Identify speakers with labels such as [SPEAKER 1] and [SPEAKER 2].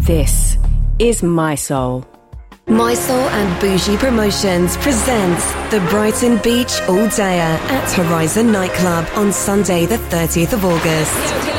[SPEAKER 1] This is My Soul.
[SPEAKER 2] My Soul and Bougie Promotions presents the Brighton Beach All Dayer at Horizon Nightclub on Sunday the 30th of August.